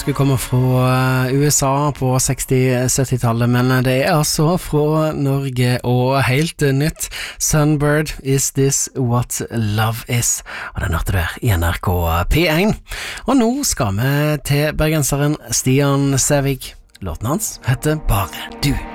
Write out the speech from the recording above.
Skulle komme fra USA på 60-70-tallet, men det altså fra Norge og helt nytt. Sunbird, Is This What Love Is? Og den hørte du her i NRK P1. Og nå skal vi til bergenseren Stian Sævig. Låten hans heter Bare Du.